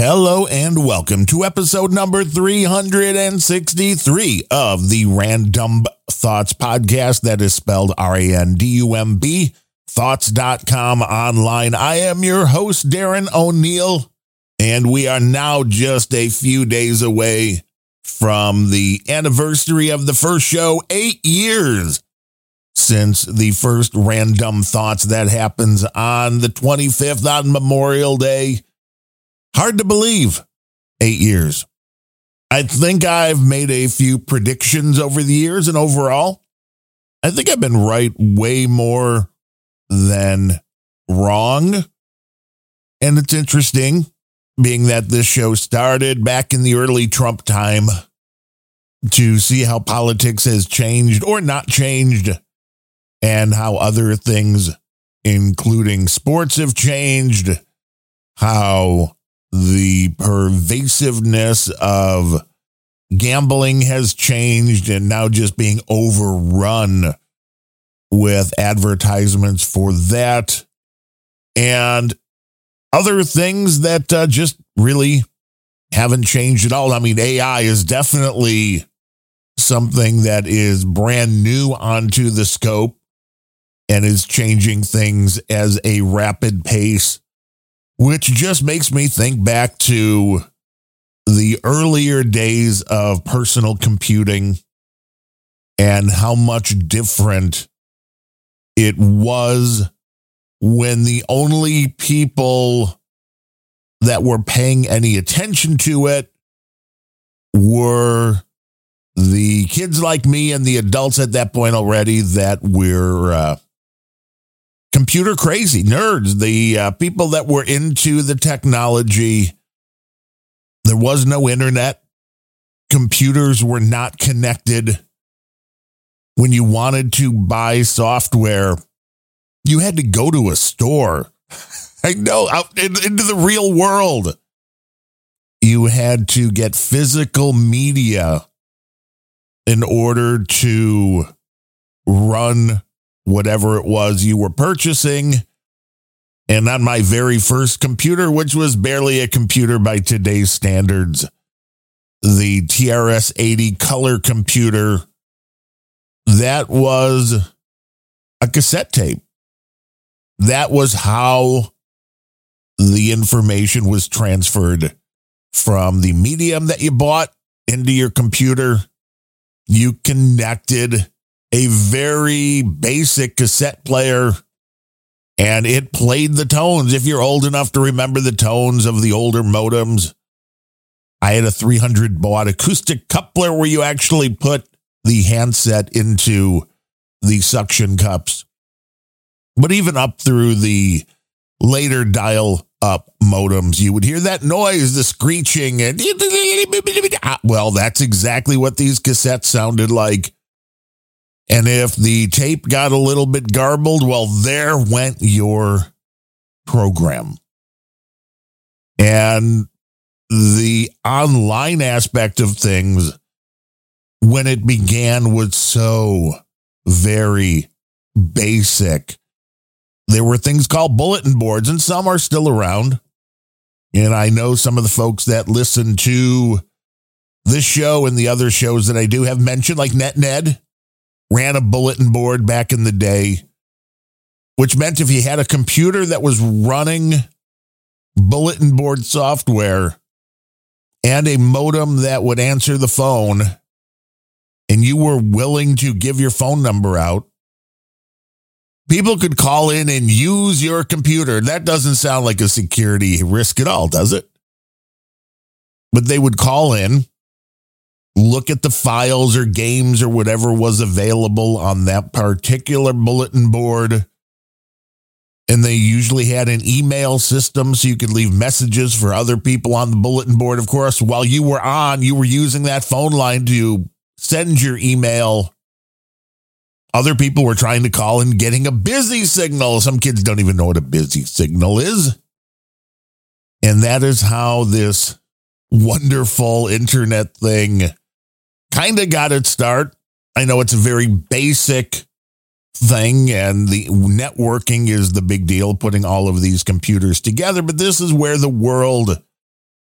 Hello and welcome to episode number 363 of the Random Thoughts podcast. That is spelled RANDUMB, thoughts.com online. I am your host, Darren O'Neill, and we are now just a few days away from the anniversary of the first show, 8 years since the first Random Thoughts. That happens on the 25th on Memorial Day. Hard to believe, 8 years. I think I've made a few predictions over the years, and overall, I think I've been right way more than wrong. And it's interesting, being that this show started back in the early Trump time, to see how politics has changed or not changed, and how other things, including sports, have changed, how the pervasiveness of gambling has changed and now just being overrun with advertisements for that and other things that just really haven't changed at all. I mean, AI is definitely something that is brand new onto the scope and is changing things as a rapid pace, which just makes me think back to the earlier days of personal computing and how much different it was when the only people that were paying any attention to it were the kids like me and the adults at that point already that were computer crazy nerds, the people that were into the technology. There was no internet. Computers were not connected. When you wanted to buy software, you had to go to a store. I know, out into the real world. You had to get physical media in order to run whatever it was you were purchasing. And on my very first computer, which was barely a computer by today's standards, the TRS-80 color computer, that was a cassette tape. That was how the information was transferred from the medium that you bought into your computer. You connected a very basic cassette player, and it played the tones. If you're old enough to remember the tones of the older modems, I had a 300 baud acoustic coupler where you actually put the handset into the suction cups. But even up through the later dial-up modems, you would hear that noise, the screeching, and well, that's exactly what these cassettes sounded like. And if the tape got a little bit garbled, well, there went your program. And the online aspect of things, when it began, was so very basic. There were things called bulletin boards, and some are still around. And I know some of the folks that listen to this show and the other shows that I do have mentioned, like NetNed, ran a bulletin board back in the day, which meant if you had a computer that was running bulletin board software and a modem that would answer the phone, and you were willing to give your phone number out, people could call in and use your computer. That doesn't sound like a security risk at all, does it? But they would call in, look at the files or games or whatever was available on that particular bulletin board. And they usually had an email system so you could leave messages for other people on the bulletin board. Of course, while you were on, you were using that phone line to send your email. Other people were trying to call and getting a busy signal. Some kids don't even know what a busy signal is. And that is how this wonderful internet thing kind of got its start. I know it's a very basic thing, and the networking is the big deal, putting all of these computers together. But this is where the world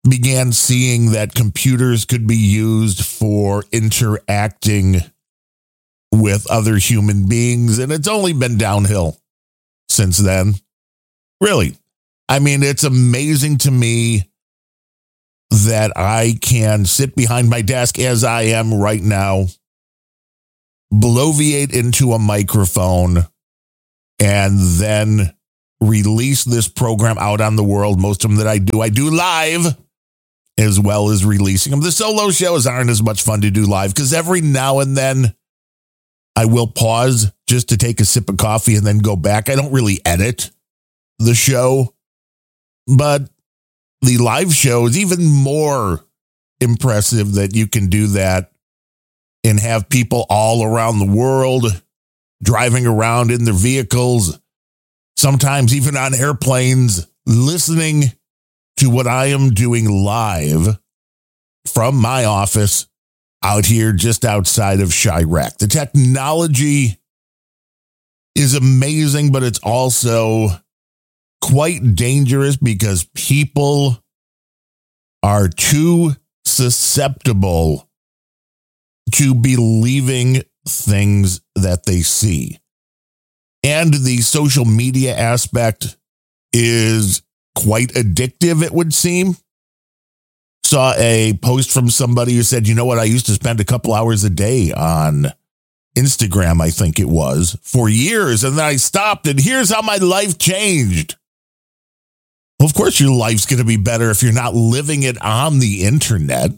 began seeing that computers could be used for interacting with other human beings, and it's only been downhill since then. Really. I mean, it's amazing to me that I can sit behind my desk as I am right now, bloviate into a microphone, and then release this program out on the world. Most of them that I do live, as well as releasing them. The solo shows aren't as much fun to do live because every now and then I will pause just to take a sip of coffee and then go back. I don't really edit the show, but the live show is even more impressive that you can do that and have people all around the world driving around in their vehicles, sometimes even on airplanes, listening to what I am doing live from my office out here just outside of Chirac. The technology is amazing, but it's also quite dangerous because people are too susceptible to believing things that they see. And the social media aspect is quite addictive, it would seem. Saw a post from somebody who said, you know what, I used to spend a couple hours a day on Instagram, I think it was, for years, and then I stopped, and here's how my life changed. Well, of course, your life's going to be better if you're not living it on the internet.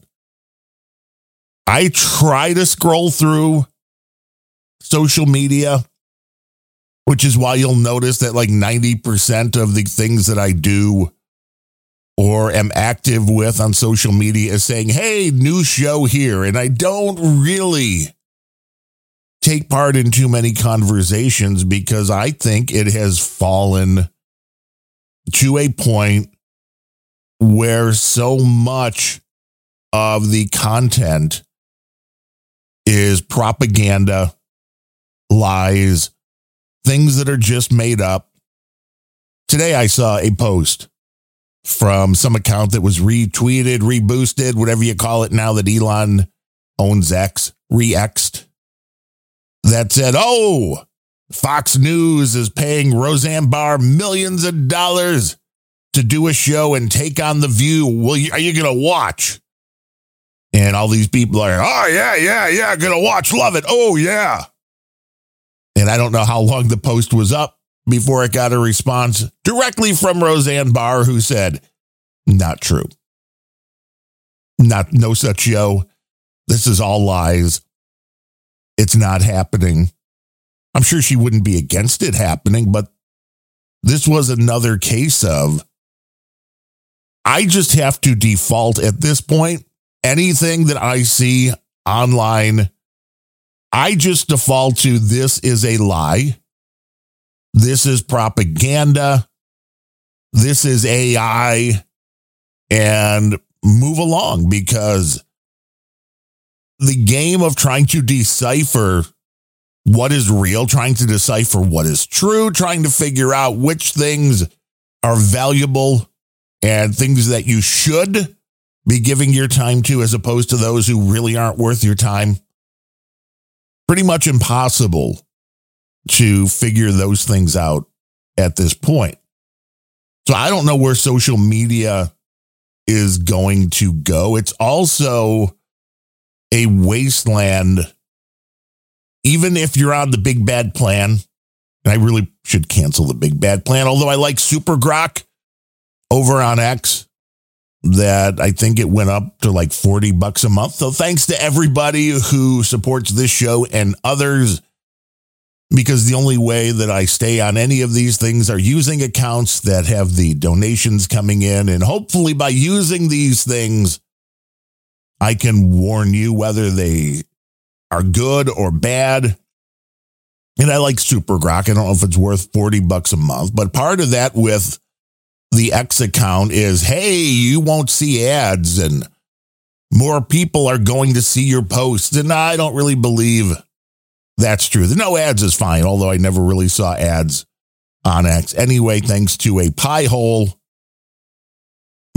I try to scroll through social media, which is why you'll notice that like 90% of the things that I do or am active with on social media is saying, hey, new show here. And I don't really take part in too many conversations because I think it has fallen to a point where so much of the content is propaganda, lies, things that are just made up. Today I saw a post from some account that was retweeted, reboosted, whatever you call it now that Elon owns X, re-X'd, that said, oh, Fox News is paying Roseanne Barr millions of dollars to do a show and take on The View. Are you going to watch? And all these people are, oh, yeah, going to watch, love it. Oh, yeah. And I don't know how long the post was up before it got a response directly from Roseanne Barr, who said, not true. No such show. This is all lies. It's not happening. I'm sure she wouldn't be against it happening, but this was another case of, I just have to default at this point. Anything that I see online, I just default to this is a lie. This is propaganda. This is AI, and move along, because the game of trying to decipher what is real, trying to decipher what is true, trying to figure out which things are valuable and things that you should be giving your time to as opposed to those who really aren't worth your time. Pretty much impossible to figure those things out at this point. So I don't know where social media is going to go. It's also a wasteland. Even if you're on the big bad plan, and I really should cancel the big bad plan, although I like Super Grok over on X, that I think it went up to like $40 a month. So thanks to everybody who supports this show and others, because the only way that I stay on any of these things are using accounts that have the donations coming in. And hopefully by using these things, I can warn you whether they are good or bad. And I like Super Grok. I don't know if it's worth $40 a month, but part of that with the X account is, hey, you won't see ads and more people are going to see your posts. And I don't really believe that's true. The no ads is fine, although I never really saw ads on X. Anyway, thanks to a pie hole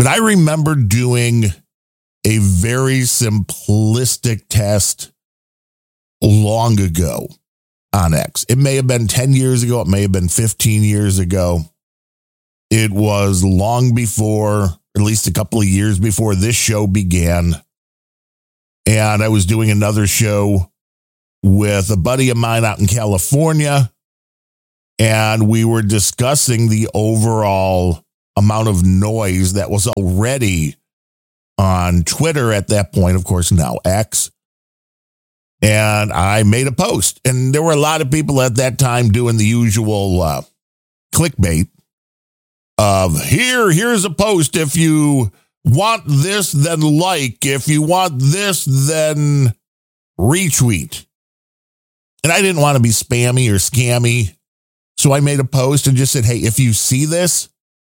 But I remember doing a very simplistic test long ago on X. It may have been 10 years ago. It may have been 15 years ago. It was long before, at least a couple of years before this show began. And I was doing another show with a buddy of mine out in California. And we were discussing the overall amount of noise that was already on Twitter at that point, of course, now X. And I made a post. And there were a lot of people at that time doing the usual clickbait of here's a post. If you want this, then like. If you want this, then retweet. And I didn't want to be spammy or scammy. So I made a post and just said, hey, if you see this,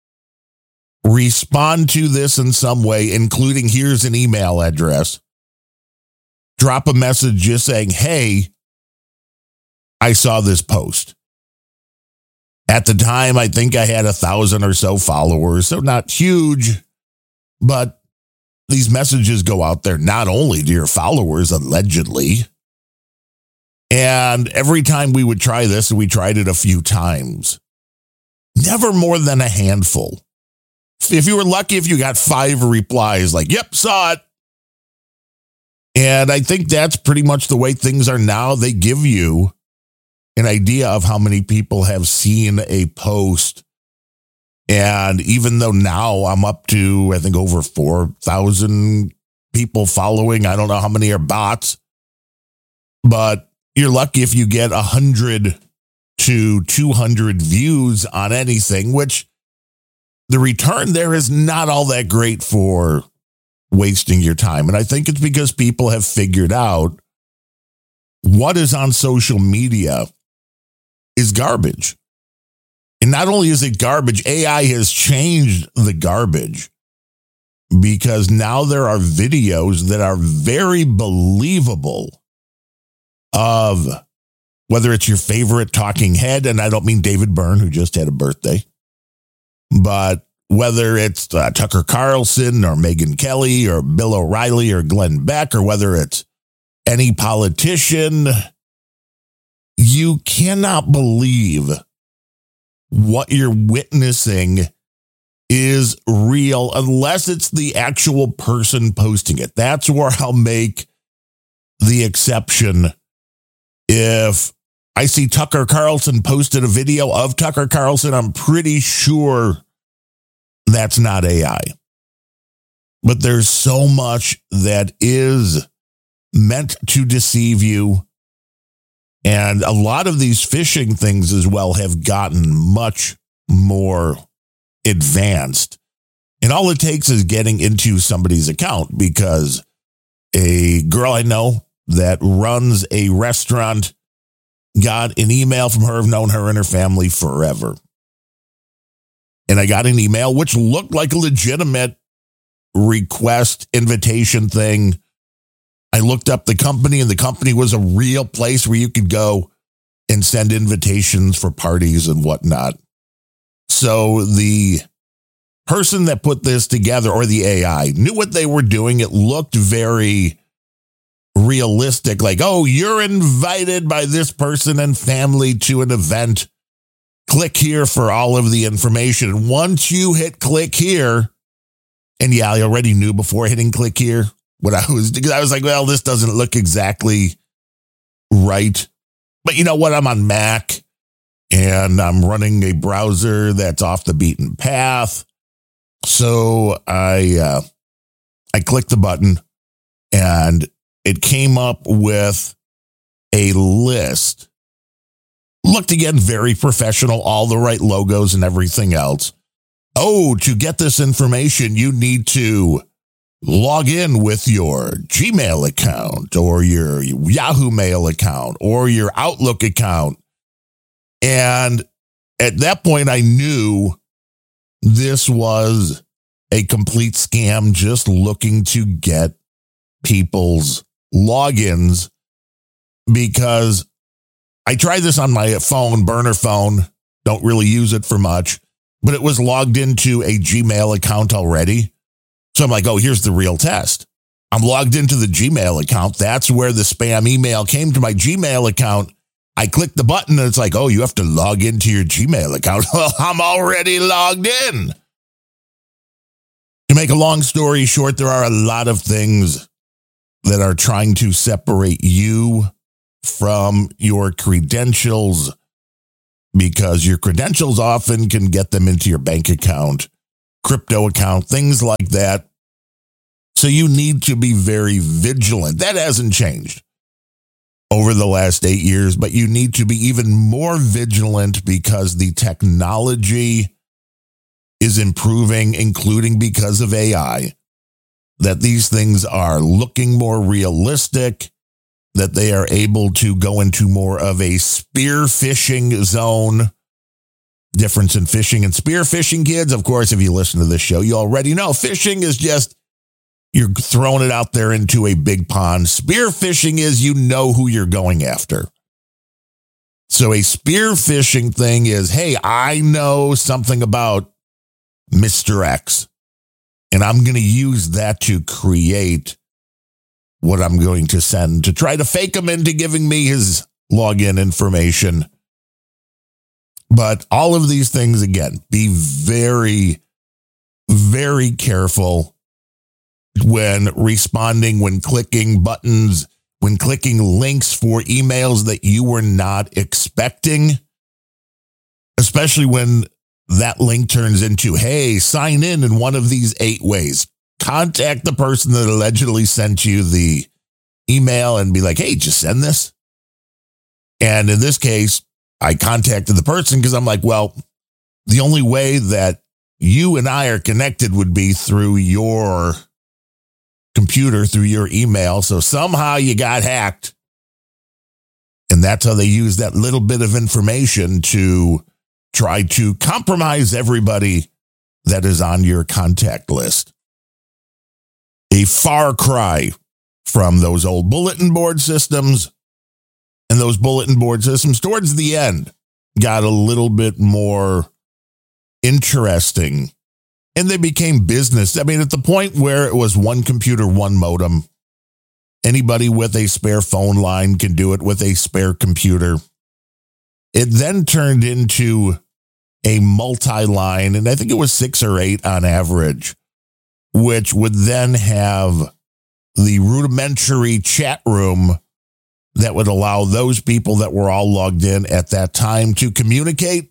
respond to this in some way, including here's an email address. Drop a message just saying, hey, I saw this post. At the time, I think I had 1,000 or so followers, so not huge, but these messages go out there not only to your followers, allegedly. And every time we would try this, and we tried it a few times, never more than a handful. If you were lucky, if you got 5 replies, like, yep, saw it. And I think that's pretty much the way things are now. They give you an idea of how many people have seen a post. And even though now I'm up to, I think, over 4,000 people following, I don't know how many are bots, but you're lucky if you get 100 to 200 views on anything, which the return there is not all that great for wasting your time. And I think it's because people have figured out what is on social media is garbage. And not only is it garbage, AI has changed the garbage because now there are videos that are very believable of whether it's your favorite talking head, and I don't mean David Byrne, who just had a birthday, but whether it's Tucker Carlson or Megyn Kelly or Bill O'Reilly or Glenn Beck, or whether it's any politician, you cannot believe what you're witnessing is real unless it's the actual person posting it. That's where I'll make the exception. If I see Tucker Carlson posted a video of Tucker Carlson, I'm pretty sure that's not AI. But there's so much that is meant to deceive you. And a lot of these phishing things as well have gotten much more advanced. And all it takes is getting into somebody's account, because a girl I know that runs a restaurant got an email from her. I've known her and her family forever. And I got an email which looked like a legitimate request invitation thing. I looked up the company, and the company was a real place where you could go and send invitations for parties and whatnot. So the person that put this together, or the AI, knew what they were doing. It looked very realistic, like, oh, you're invited by this person and family to an event. Click here for all of the information. And once you hit click here, and yeah, I already knew before hitting click here what I was like, well, this doesn't look exactly right. But you know what? I'm on Mac and I'm running a browser that's off the beaten path. So I clicked the button, and it came up with a list. Looked again very professional, all the right logos and everything else. Oh, to get this information, you need to log in with your Gmail account or your Yahoo Mail account or your Outlook account. And at that point, I knew this was a complete scam, just looking to get people's logins, because I tried this on my phone, burner phone, don't really use it for much, but it was logged into a Gmail account already. So I'm like, oh, here's the real test. I'm logged into the Gmail account. That's where the spam email came to my Gmail account. I click the button and it's like, oh, you have to log into your Gmail account. Well, I'm already logged in. To make a long story short, there are a lot of things that are trying to separate you from your credentials, because your credentials often can get them into your bank account, crypto account, things like that. So you need to be very vigilant. That hasn't changed over the last 8 years, but you need to be even more vigilant because the technology is improving, including because of AI, that these things are looking more realistic, that they are able to go into more of a spear phishing zone. Difference in phishing and spear phishing, kids. Of course, if you listen to this show, you already know phishing is just, you're throwing it out there into a big pond. Spear phishing is you know who you're going after. So a spear phishing thing is, hey, I know something about Mr. X, and I'm going to use that to create what I'm going to send to try to fake him into giving me his login information. But all of these things, again, be very, very careful when responding, when clicking buttons, when clicking links for emails that you were not expecting, especially when that link turns into, hey, sign in one of these 8 ways. Contact the person that allegedly sent you the email and be like, hey, just send this. And in this case, I contacted the person because I'm like, well, the only way that you and I are connected would be through your computer, through your email. So somehow you got hacked. And that's how they use that little bit of information to try to compromise everybody that is on your contact list. A far cry from those old bulletin board systems. And those bulletin board systems towards the end got a little bit more interesting. And they became business. I mean, at the point where it was one computer, one modem, anybody with a spare phone line can do it with a spare computer. It then turned into a multi-line, and I think it was 6 or 8 on average, which would then have the rudimentary chat room that would allow those people that were all logged in at that time to communicate.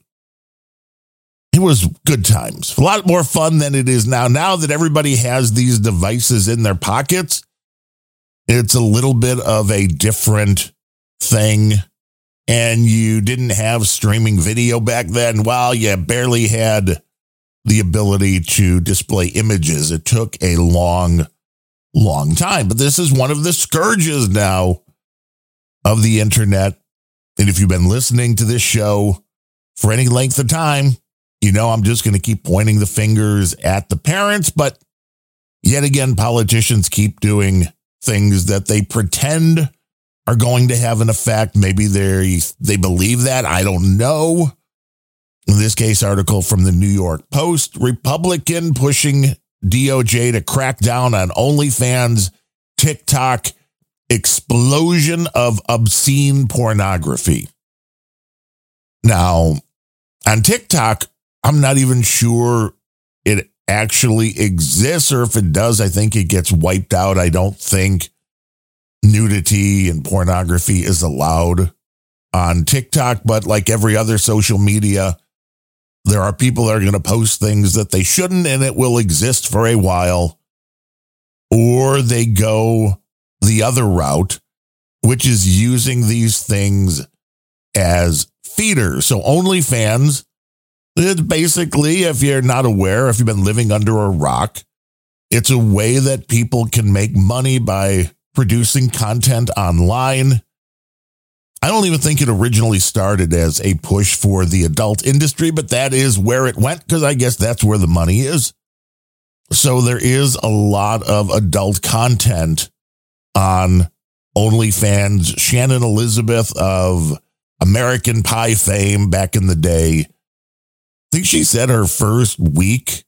It was good times. A lot more fun than it is now. Now that everybody has these devices in their pockets, it's a little bit of a different thing. And you didn't have streaming video back then. Well, you barely had the ability to display images. It took a long time. But this is one of the scourges now of the internet. And if you've been listening to this show for any length of time, you know I'm just going to keep pointing the fingers at the parents. But yet again, politicians keep doing things that they pretend are going to have an effect. Maybe they believe that. I don't know. In this case, article from the New York Post, Republican pushing DOJ to crack down on OnlyFans, TikTok, explosion of obscene pornography. Now, on TikTok, I'm not even sure it actually exists, or if it does, I think it gets wiped out. I don't think nudity and pornography is allowed on TikTok, but like every other social media, there are people that are going to post things that they shouldn't, and it will exist for a while. Or they go the other route, which is using these things as feeders. So OnlyFans, it's basically, if you're not aware, if you've been living under a rock, it's a way that people can make money by producing content online. I don't even think it originally started as a push for the adult industry, but that is where it went, because I guess that's where the money is. So there is a lot of adult content on OnlyFans. Shannon Elizabeth of American Pie fame back in the day, I think she said her first week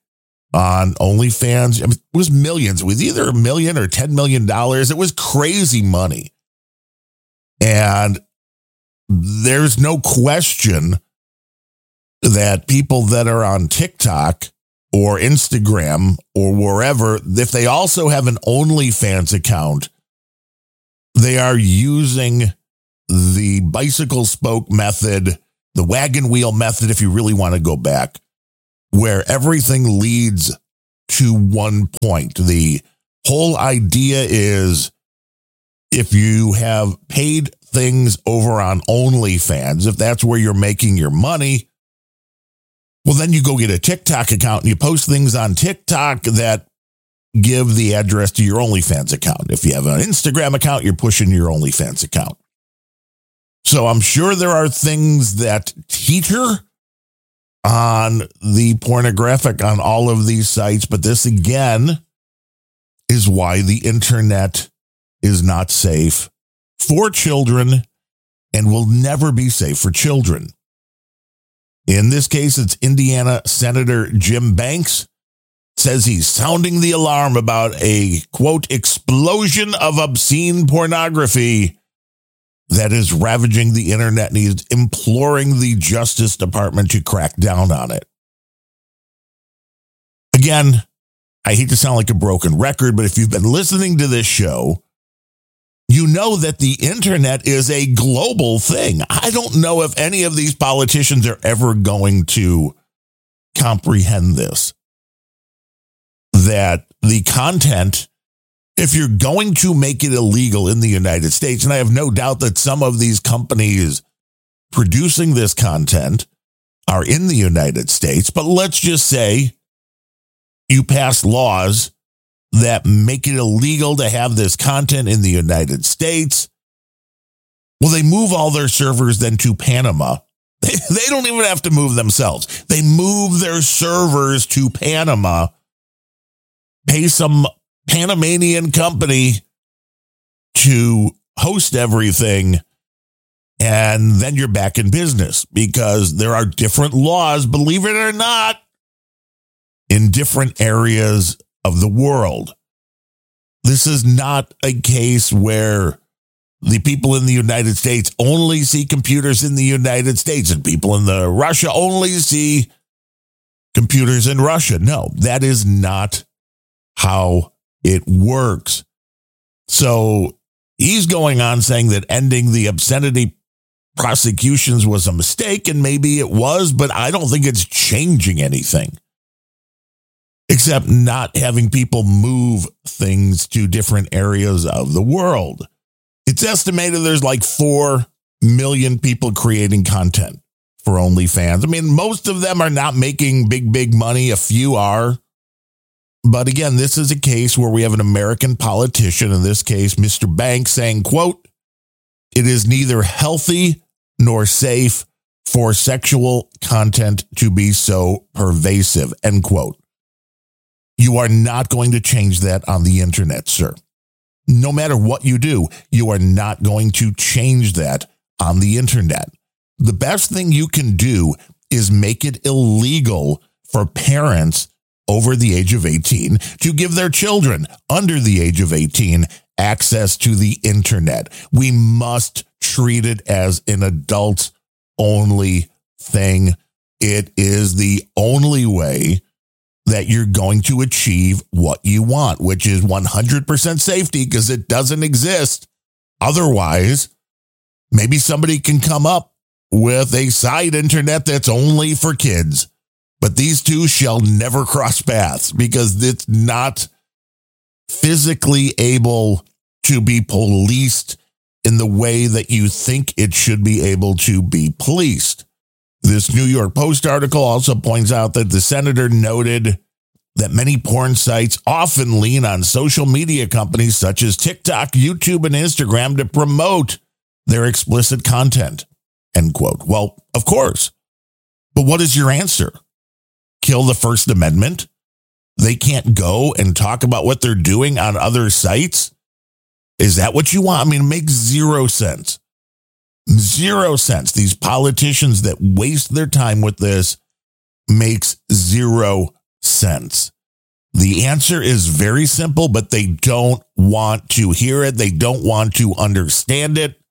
on OnlyFans. I mean, it was millions. It was either $1 million or $10 million. It was crazy money. And there's no question that people that are on TikTok or Instagram or wherever, if they also have an OnlyFans account, they are using the bicycle spoke method, the wagon wheel method, if you really want to go back, where everything leads to one point. The whole idea is if you have paid things over on OnlyFans, if that's where you're making your money, well, then you go get a TikTok account and you post things on TikTok that give the address to your OnlyFans account. If you have an Instagram account, you're pushing your OnlyFans account. So I'm sure there are things that teeter on the pornographic on all of these sites, but this again is why the internet is not safe for children and will never be safe for children. In this case, it's Indiana Senator Jim Banks says he's sounding the alarm about a, quote, explosion of obscene pornography that is ravaging the internet, and he's imploring the Justice Department to crack down on it. Again, I hate to sound like a broken record, but if you've been listening to this show, you know that the internet is a global thing. I don't know if any of these politicians are ever going to comprehend this. That the content, if you're going to make it illegal in the United States, and I have no doubt that some of these companies producing this content are in the United States, but let's just say you pass laws that make it illegal to have this content in the United States. Well, they move all their servers then to Panama. They don't even have to move themselves. They move their servers to Panama, pay some Panamanian company to host everything, and then you're back in business because there are different laws, believe it or not, in different areas of the world. This is not a case where the people in the United States only see computers in the United States and people in Russia only see computers in Russia. No, that is not how it works. So he's going on saying that ending the obscenity prosecutions was a mistake, and maybe it was, but I don't think it's changing anything. Except not having people move things to different areas of the world. It's estimated there's like 4 million people creating content for OnlyFans. I mean, most of them are not making big money. A few are. But again, this is a case where we have an American politician, in this case, Mr. Banks, saying, quote, "It is neither healthy nor safe for sexual content to be so pervasive," end quote. You are not going to change that on the internet, sir. No matter what you do, you are not going to change that on the internet. The best thing you can do is make it illegal for parents over the age of 18 to give their children under the age of 18 access to the internet. We must treat it as an adult-only thing. It is the only way that you're going to achieve what you want, which is 100% safety, because it doesn't exist. Otherwise, maybe somebody can come up with a side internet that's only for kids. But these two shall never cross paths because it's not physically able to be policed in the way that you think it should be able to be policed. This New York Post article also points out that the senator noted that many porn sites often lean on social media companies such as TikTok, YouTube, and Instagram to promote their explicit content, end quote. Well, of course. But what is your answer? Kill the First Amendment? They can't go and talk about what they're doing on other sites? Is that what you want? I mean, it makes zero sense. 0 sense. These politicians that waste their time with this makes 0 sense. The answer is very simple, but they don't want to hear it. They don't want to understand it.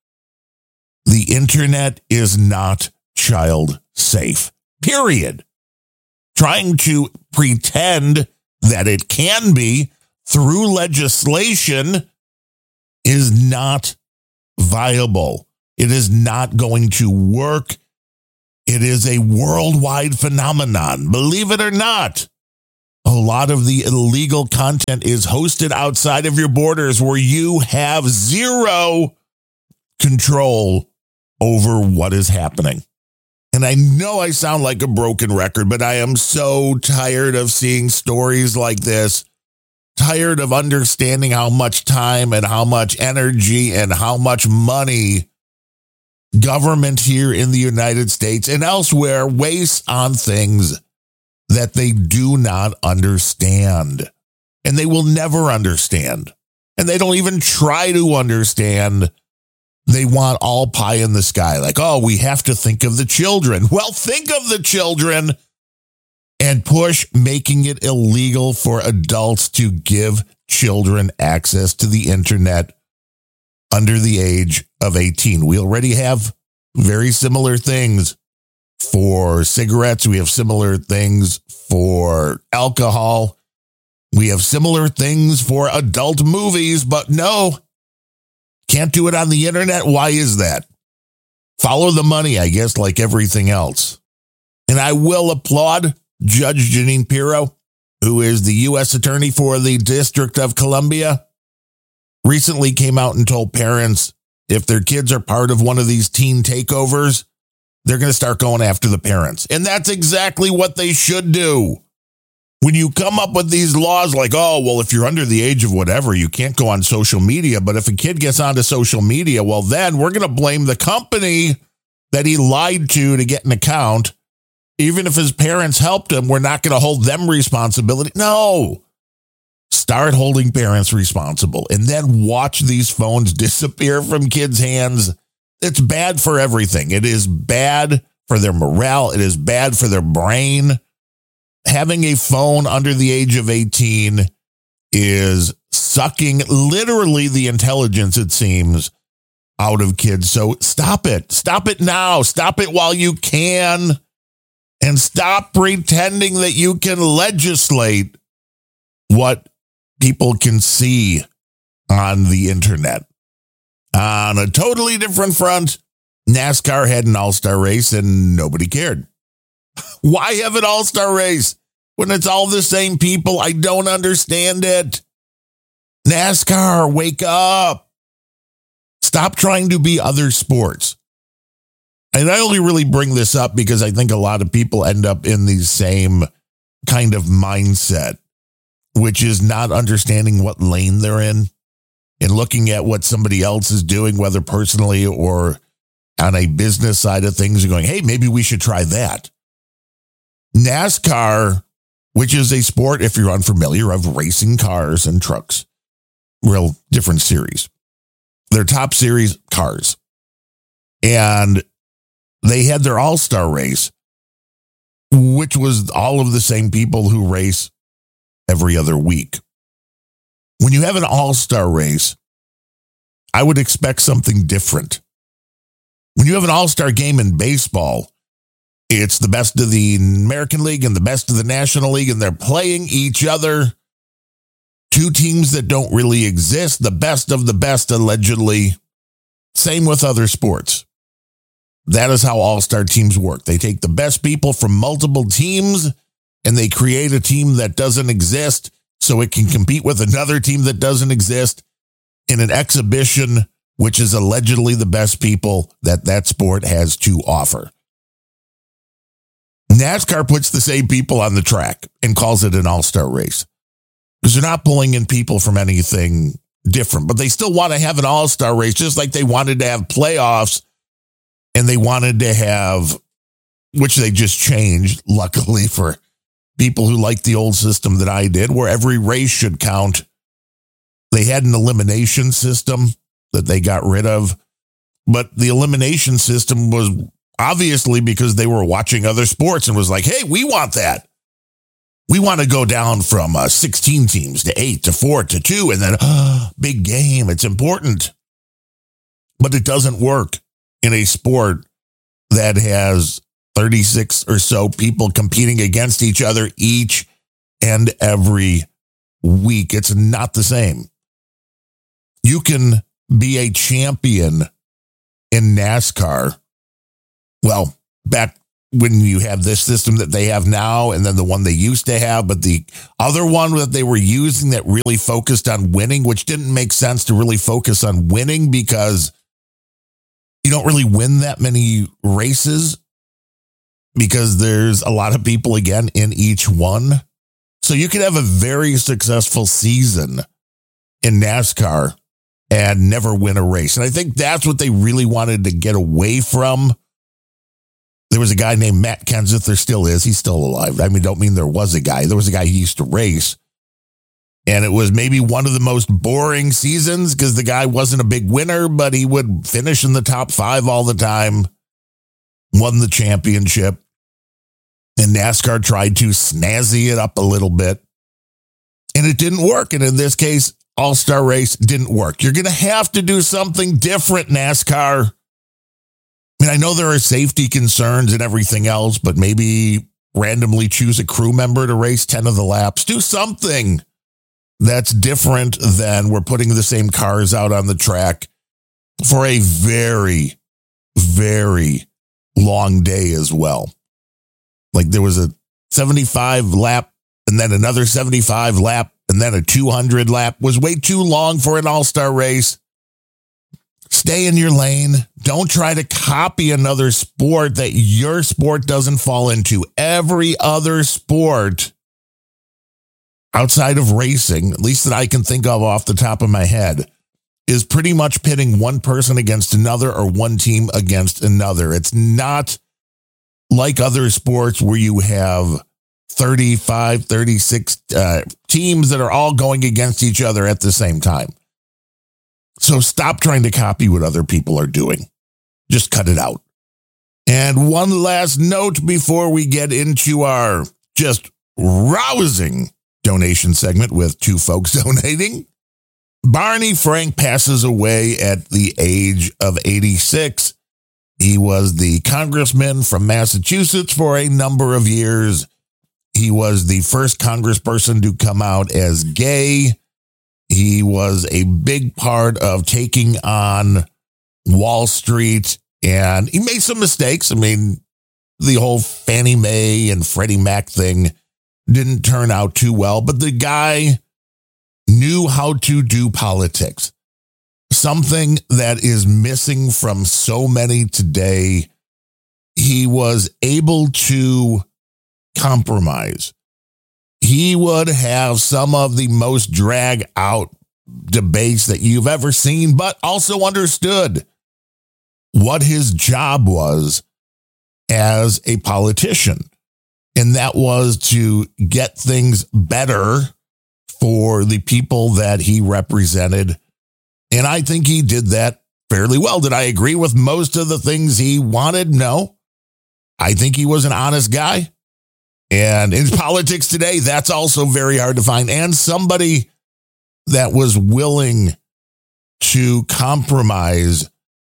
The internet is not child safe, period. Trying to pretend that it can be through legislation is not viable. It is not going to work. It is a worldwide phenomenon. Believe it or not, a lot of the illegal content is hosted outside of your borders where you have zero control over what is happening. And I know I sound like a broken record, but I am so tired of seeing stories like this. Tired of understanding how much time and how much energy and how much money government here in the United States and elsewhere wastes on things that they do not understand. And they will never understand. And they don't even try to understand. They want all pie in the sky. Like, oh, we have to think of the children. Well, think of the children and push making it illegal for adults to give children access to the internet under the age of 18. We already have very similar things for cigarettes. We have similar things for alcohol. We have similar things for adult movies, but no, can't do it on the internet. Why is that? Follow the money, I guess, like everything else. And I will applaud Judge Jeanine Pirro, who is the U.S. Attorney for the District of Columbia, recently came out and told parents if their kids are part of one of these teen takeovers, they're going to start going after the parents. And that's exactly what they should do. When you come up with these laws like, oh, well, if you're under the age of whatever, you can't go on social media. But if a kid gets onto social media, well, then we're going to blame the company that he lied to get an account. Even if his parents helped him, we're not going to hold them responsibility. No. Start holding parents responsible and then watch these phones disappear from kids' hands. It's bad for everything. It is bad for their morale. It is bad for their brain. Having a phone under the age of 18 is sucking literally the intelligence, it seems, out of kids. So stop it. Stop it now. Stop it while you can. And stop pretending that you can legislate what people can see on the internet. On a totally different front, NASCAR had an all-star race and nobody cared. Why have an all-star race when it's all the same people? I don't understand it. NASCAR, wake up. Stop trying to be other sports. And I only really bring this up because I think a lot of people end up in the same kind of mindset, which is not understanding what lane they're in and looking at what somebody else is doing, whether personally or on a business side of things, and going, hey, maybe we should try that. NASCAR, which is a sport, if you're unfamiliar, of racing cars and trucks, real different series. Their top series, cars. And they had their all-star race, which was all of the same people who race every other week. When you have an all-star race, I would expect something different. When you have an all-star game in baseball, it's the best of the American League and the best of the National League, and they're playing each other. Two teams that don't really exist, the best of the best, allegedly. Same with other sports. That is how all-star teams work. They take the best people from multiple teams and they create a team that doesn't exist so it can compete with another team that doesn't exist in an exhibition, which is allegedly the best people that sport has to offer. NASCAR puts the same people on the track and calls it an all-star race because they're not pulling in people from anything different, but they still want to have an all-star race, just like they wanted to have playoffs. And they wanted to have, which they just changed, luckily for people who like the old system that I did, where every race should count. They had an elimination system that they got rid of. But the elimination system was obviously because they were watching other sports and was like, hey, we want that. We want to go down from 16 teams to 8 to 4 to 2, and then big game. It's important. But it doesn't work in a sport that has 36 or so people competing against each other each and every week. It's not the same. You can be a champion in NASCAR. Well, back when you have this system that they have now and then the one they used to have, but the other one that they were using that really focused on winning, which didn't make sense to really focus on winning because you don't really win that many races because there's a lot of people, again, in each one. So you could have a very successful season in NASCAR and never win a race. And I think that's what they really wanted to get away from. There was a guy named Matt Kenseth. There still is. He's still alive. I mean, don't mean there was a guy. There was a guy who used to race. And it was maybe one of the most boring seasons because the guy wasn't a big winner, but he would finish in the top 5 all the time, won the championship. And NASCAR tried to snazzy it up a little bit. And it didn't work. And in this case, All-Star Race didn't work. You're going to have to do something different, NASCAR. I mean, I know there are safety concerns and everything else, but maybe randomly choose a crew member to race 10 of the laps. Do something that's different than we're putting the same cars out on the track for a very, very long day as well. Like there was a 75 lap and then another 75 lap and then a 200 lap was way too long for an all-star race. Stay in your lane. Don't try to copy another sport that your sport doesn't fall into. Every other sport outside of racing, at least that I can think of off the top of my head, is pretty much pitting one person against another or one team against another. It's not like other sports where you have 35, 36 teams that are all going against each other at the same time. So stop trying to copy what other people are doing. Just cut it out. And one last note before we get into our just rousing donation segment with 2 folks donating. Barney Frank passes away at the age of 86. He was the congressman from Massachusetts for a number of years. He was the first congressperson to come out as gay. He was a big part of taking on Wall Street, and he made some mistakes. I mean, the whole Fannie Mae and Freddie Mac thing didn't turn out too well, but the guy knew how to do politics. Something that is missing from so many today. He was able to compromise. He would have some of the most drag out debates that you've ever seen, but also understood what his job was as a politician. And that was to get things better for the people that he represented. And I think he did that fairly well. Did I agree with most of the things he wanted? No. I think he was an honest guy. And in politics today, that's also very hard to find. And somebody that was willing to compromise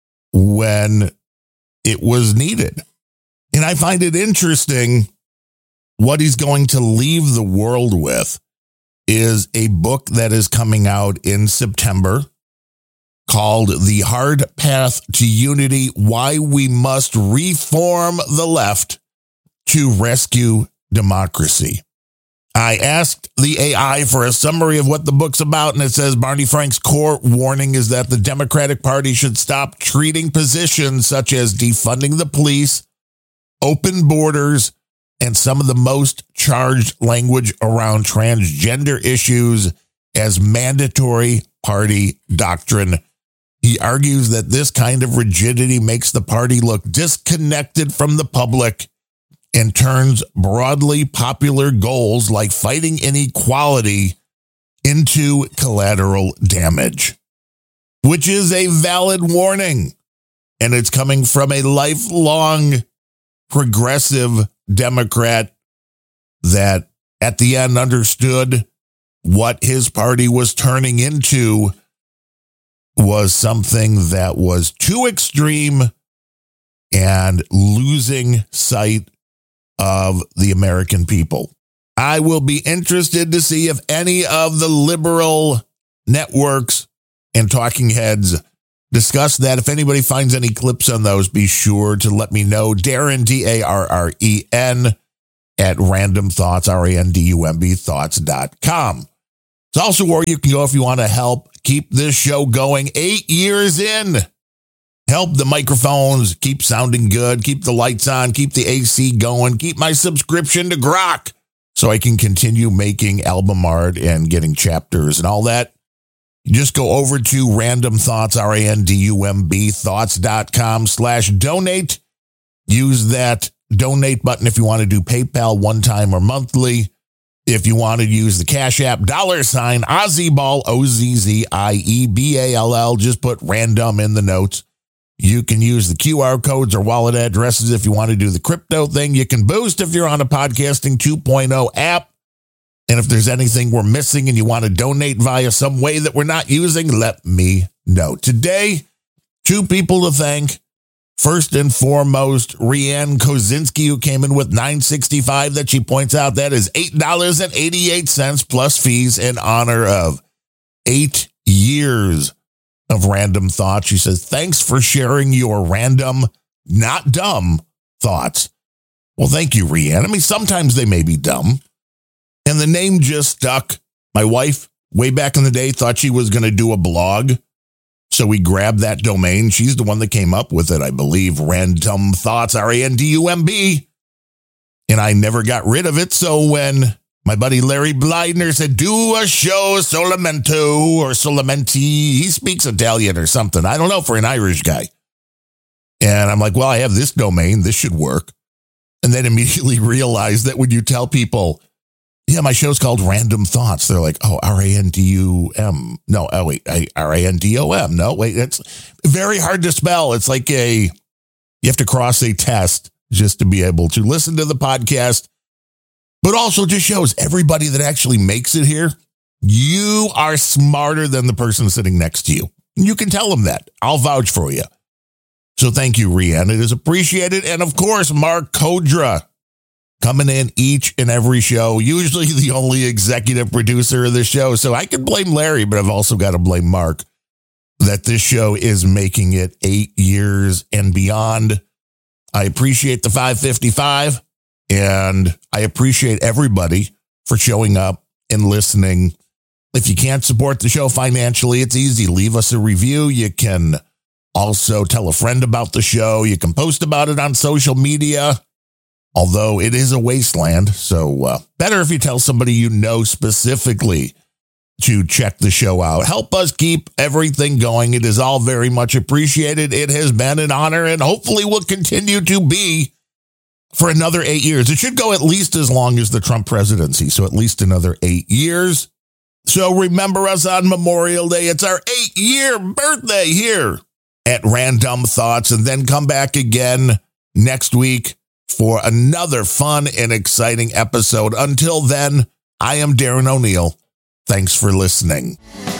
when it was needed. And I find it interesting what he's going to leave the world with is a book that is coming out in September called The Hard Path to Unity: Why We Must Reform the Left to Rescue Democracy. I asked the AI for a summary of what the book's about, and it says Barney Frank's core warning is that the Democratic Party should stop treating positions such as defunding the police, open borders, and some of the most charged language around transgender issues as mandatory party doctrine. He argues that this kind of rigidity makes the party look disconnected from the public and turns broadly popular goals like fighting inequality into collateral damage, which is a valid warning. And it's coming from a lifelong progressive Democrat that at the end understood what his party was turning into was something that was too extreme and losing sight of the American people. I will be interested to see if any of the liberal networks and talking heads discuss that. If anybody finds any clips on those, be sure to let me know. Darren, Darren, at Random Thoughts, RANDUMB thoughts.com. It's also where you can go if you want to help keep this show going 8 years in. Help the microphones keep sounding good, keep the lights on, keep the AC going, keep my subscription to Grok so I can continue making album art and getting chapters and all that. You just go over to Random Thoughts, RANDUMB thoughts.com/donate. Use that donate button if you want to do PayPal one time or monthly. If you want to use the Cash App, $, Ozzieball, OZZIEBALL, just put random in the notes. You can use the QR codes or wallet addresses if you want to do the crypto thing. You can boost if you're on a Podcasting 2.0 app. And if there's anything we're missing and you want to donate via some way that we're not using, let me know. Today, 2 people to thank. First and foremost, Rianne Kozinski, who came in with $9.65 that she points out that is $8.88 plus fees in honor of 8 years of Random Thoughts. She says, thanks for sharing your random, not dumb thoughts. Well, thank you, Rianne. I mean, sometimes they may be dumb. And the name just stuck. My wife, way back in the day, thought she was going to do a blog. So we grabbed that domain. She's the one that came up with it, I believe. Random Thoughts, RANDUMB. And I never got rid of it. So when my buddy Larry Blydner said, do a show Solamento or Solamenti. He speaks Italian or something. I don't know, for an Irish guy. And I'm like, well, I have this domain. This should work. And then immediately realized that when you tell people, yeah, my show's called Random Thoughts, they're like, oh, RANDUM. No, oh, wait, RANDOM. No, wait, it's very hard to spell. It's like you have to cross a test just to be able to listen to the podcast. But also just shows everybody that actually makes it here, you are smarter than the person sitting next to you. You can tell them that. I'll vouch for you. So thank you, Rianne. It is appreciated. And of course, Mark Kodra coming in each and every show, usually the only executive producer of the show. So I can blame Larry, but I've also got to blame Mark that this show is making it 8 years and beyond. I appreciate the 555. And I appreciate everybody for showing up and listening. If you can't support the show financially, it's easy. Leave us a review. You can also tell a friend about the show. You can post about it on social media, although it is a wasteland. So better if you tell somebody you know specifically to check the show out. Help us keep everything going. It is all very much appreciated. It has been an honor and hopefully will continue to be for another 8 years. It should go at least as long as the Trump presidency. So at least another 8 years. So remember us on Memorial Day. It's our 8-year birthday here at Random Thoughts. And then come back again next week for another fun and exciting episode. Until then, I am Darren O'Neill. Thanks for listening.